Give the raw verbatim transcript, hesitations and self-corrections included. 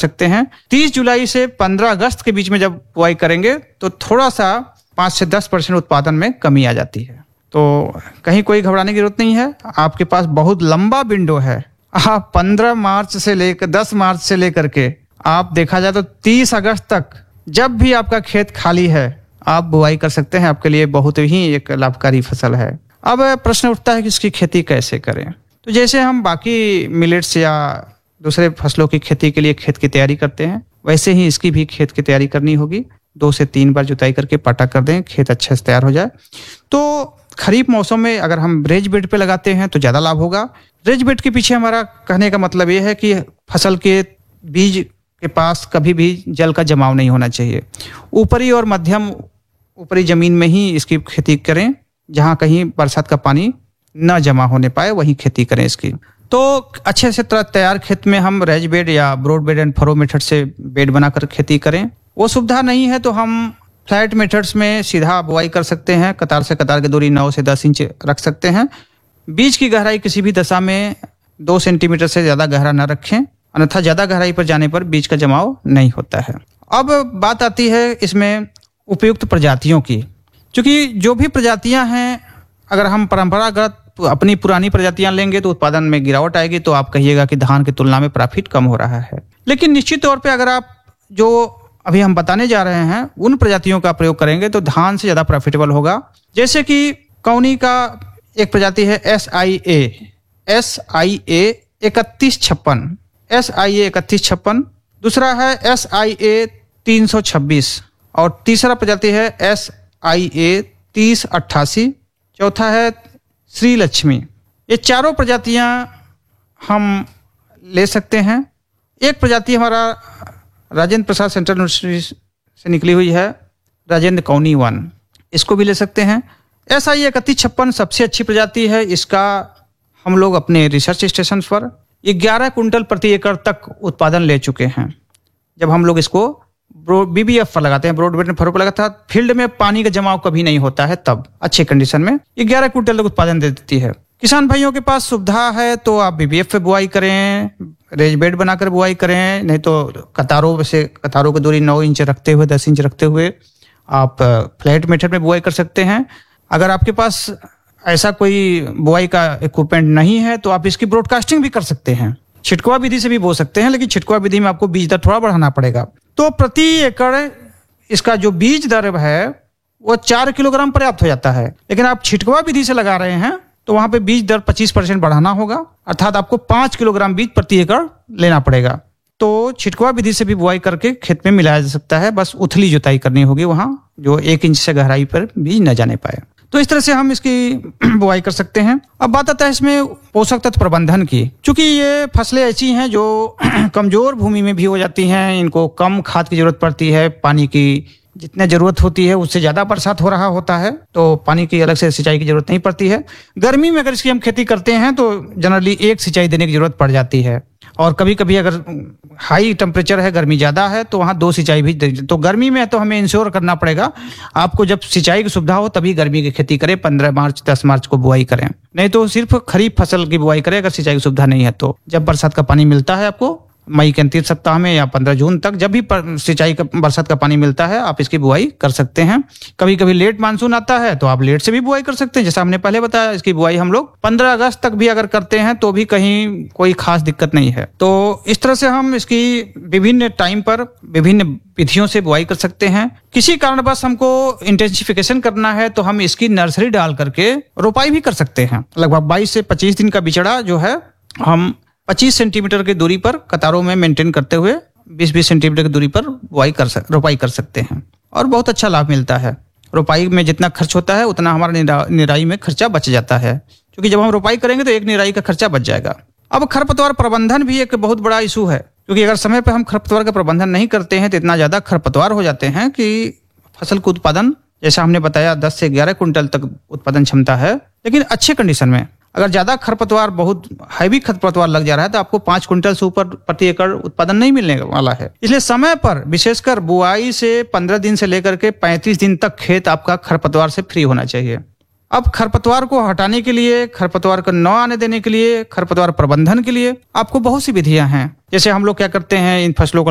सकते हैं। तीस जुलाई से पंद्रह अगस्त के बीच में जब बुआई करेंगे तो थोड़ा सा पाँच से दस परसेंट उत्पादन में कमी आ जाती है। तो कहीं कोई घबराने की जरूरत नहीं है। आपके पास बहुत लंबा विंडो है। आप पंद्रह मार्च से लेकर दस मार्च से लेकर के आप देखा जाए तो तीस अगस्त तक जब भी आपका खेत खाली है आप बुआई कर सकते हैं। आपके लिए बहुत ही एक लाभकारी फसल है। अब प्रश्न उठता है कि इसकी खेती कैसे करें। तो जैसे हम बाकी मिलेट्स या दूसरे फसलों की खेती के लिए खेत की तैयारी करते हैं वैसे ही इसकी भी खेत की तैयारी करनी होगी। दो से तीन बार जुताई करके पाटा कर दें, खेत अच्छे से तैयार हो जाए। तो खरीफ मौसम में अगर हम रेज बेड पे लगाते हैं तो ज़्यादा लाभ होगा। रेज बेड के पीछे हमारा कहने का मतलब ये है कि फसल के बीज के पास कभी भी जल का जमाव नहीं होना चाहिए। ऊपरी और मध्यम ऊपरी जमीन में ही इसकी खेती करें, जहाँ कहीं बरसात का पानी न जमा होने पाए वहीं खेती करें इसकी। तो अच्छे से तैयार खेत में हम रेज बेड या broad bed and furrow method से बेड बनाकर खेती करें। वो सुविधा नहीं है तो हम फ्लैट मेथड्स में सीधा बुआई कर सकते हैं। कतार से कतार की दूरी नौ से दस इंच रख सकते हैं। बीज की गहराई किसी भी दशा में दो सेंटीमीटर से ज़्यादा गहरा न रखें, अन्यथा ज़्यादा गहराई पर जाने पर बीज का जमाव नहीं होता है। अब बात आती है इसमें उपयुक्त प्रजातियों की। क्योंकि जो भी प्रजातियां हैं, अगर हम परंपरागत अपनी पुरानी प्रजातियां लेंगे तो उत्पादन में गिरावट आएगी, तो आप कहिएगा कि धान की तुलना में प्रॉफिट कम हो रहा है। लेकिन निश्चित तौर पे अगर आप जो अभी हम बताने जा रहे हैं उन प्रजातियों का प्रयोग करेंगे तो धान से ज़्यादा प्रॉफिटेबल होगा। जैसे कि कौनी का एक प्रजाति है S I A S I ए इकतीस छप्पन एस आई ए इकतीस छप्पन दूसरा है एस आई ए तीन सौ छब्बीस और तीसरा प्रजाति है एस आई ए तीस अट्ठासी, चौथा है श्री लक्ष्मी। ये चारों प्रजातियां हम ले सकते हैं। एक प्रजाति हमारा राजेंद्र प्रसाद सेंट्रल यूनिवर्सिटी से निकली हुई है, राजेंद्र कौनी वन, इसको भी ले सकते हैं। एस आई इकतीस छप्पन सबसे अच्छी प्रजाति है। इसका हम लोग अपने रिसर्च स्टेशन पर ग्यारह कुंटल प्रति एकड़ तक उत्पादन ले चुके हैं। जब हम लोग इसको बी बी एफ पर लगाते हैं, ब्रॉड बेड एंड फरो पर लगाता है, फील्ड में पानी का जमाव कभी नहीं होता है, तब अच्छे कंडीशन में ग्यारह कुंटल तक उत्पादन दे देती है। किसान भाइयों के पास सुविधा है तो आप बी बी एफ पे बुआई करें, रेज बेड बनाकर बुआई करें, नहीं तो कतारों से कतारों की दूरी नौ इंच रखते हुए दस इंच रखते हुए आप फ्लैट मेथड में बुआई कर सकते हैं। अगर आपके पास ऐसा कोई बुआई का इक्विपमेंट नहीं है तो आप इसकी ब्रॉडकास्टिंग भी कर सकते हैं। छिटकुआ विधि से भी बो सकते हैं, लेकिन छिटकुआ विधि में आपको बीज दर थोड़ा बढ़ाना पड़ेगा। तो प्रति एकड़ इसका जो बीज दर है वो चार किलोग्राम पर्याप्त हो जाता है। लेकिन आप छिटकुआ विधि से लगा रहे हैं तो वहां पे बीज दर पच्चीस परसेंट बढ़ाना होगा, अर्थात आपको पाँच किलोग्राम बीज प्रति एकड़ लेना पड़ेगा। तो छिटकुआ विधि से भी बुआई करके खेत में मिलाया जा सकता है। बस उथली जुताई करनी होगी वहां, जो एक इंच से गहराई पर बीज न जाने पाए। तो इस तरह से हम इसकी बुआई कर सकते हैं। अब बात आता है इसमें पोषक तत्व प्रबंधन की। चूंकि ये फसलें ऐसी हैं जो कमजोर भूमि में भी हो जाती हैं, इनको कम खाद की जरूरत पड़ती है, पानी की जितनी जरूरत होती है उससे ज्यादा बरसात हो रहा होता है तो पानी की अलग से सिंचाई की जरूरत नहीं पड़ती है। गर्मी में अगर इसकी हम खेती करते हैं तो जनरली एक सिंचाई देने की जरूरत पड़ जाती है, और कभी कभी अगर हाई टेम्परेचर है, गर्मी ज़्यादा है, तो वहाँ दो सिंचाई भी। तो गर्मी में तो हमें इंश्योर करना पड़ेगा आपको, जब सिंचाई की सुविधा हो तभी गर्मी की खेती करें, पंद्रह मार्च दस मार्च को बुआई करें, नहीं तो सिर्फ खरीफ फसल की बुआई करें अगर सिंचाई की सुविधा नहीं है तो। जब बरसात का पानी मिलता है आपको मई के अंतिम सप्ताह में या पंद्रह जून तक, जब भी सिंचाई का बरसात का पानी मिलता है आप इसकी बुआई कर सकते हैं। कभी कभी लेट मानसून आता है तो आप लेट से भी बुआई कर सकते हैं। जैसा हमने पहले बताया, इसकी बुआई हम लोग पंद्रह अगस्त तक भी अगर करते हैं तो भी कहीं कोई खास दिक्कत नहीं है। तो इस तरह से हम इसकी विभिन्न टाइम पर विभिन्न विधियों से बुआई कर सकते हैं। किसी कारणवश हमको इंटेंसिफिकेशन करना है तो हम इसकी नर्सरी डाल करके रोपाई भी कर सकते हैं। लगभग बाईस से पच्चीस दिन का बिचड़ा जो है हम पच्चीस सेंटीमीटर की दूरी पर कतारों में मेंटेन करते हुए बीस बीस सेंटीमीटर की दूरी पर बुआई कर सक रोपाई कर सकते हैं, और बहुत अच्छा लाभ मिलता है। रोपाई में जितना खर्च होता है उतना हमारा निरा, निराई में खर्चा बच जाता है, क्योंकि जब हम रोपाई करेंगे तो एक निराई का खर्चा बच जाएगा। अब खरपतवार प्रबंधन भी एक बहुत बड़ा इशू है, क्योंकि अगर समय पर हम खरपतवार का प्रबंधन नहीं करते हैं तो इतना ज्यादा खरपतवार हो जाते हैं कि फसल का उत्पादन, जैसा हमने बताया, दस से ग्यारह कुंटल तक उत्पादन क्षमता है। लेकिन अच्छे कंडीशन में अगर ज्यादा खरपतवार, बहुत हैवी खरपतवार लग जा रहा है तो आपको पांच कुंटल से ऊपर प्रति एकड़ उत्पादन नहीं मिलने वाला है। इसलिए समय पर, विशेषकर बुआई से पंद्रह दिन से लेकर के पैंतीस दिन तक खेत आपका खरपतवार से फ्री होना चाहिए। अब खरपतवार को हटाने के लिए, खरपतवार को न आने देने के लिए, खरपतवार प्रबंधन के लिए आपको बहुत सी विधियां हैं। जैसे हम लोग क्या करते हैं, इन फसलों को